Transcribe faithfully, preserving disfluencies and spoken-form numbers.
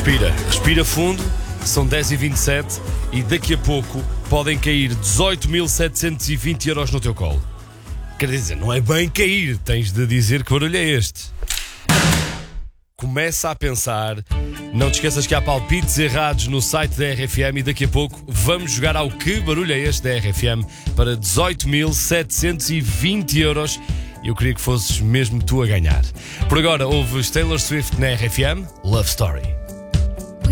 Respira, respira fundo. São dez e vinte e sete e daqui a pouco podem cair dezoito mil setecentos e vinte euros no teu colo. Quer dizer, não é bem cair, tens de dizer que barulho é este. Começa a pensar, não te esqueças que há palpites errados no site da R F M e daqui a pouco vamos jogar ao Que Barulho é Este da R F M para dezoito mil setecentos e vinte euros. Eu queria que fosses mesmo tu a ganhar. Por agora, ouves Taylor Swift na R F M, Love Story.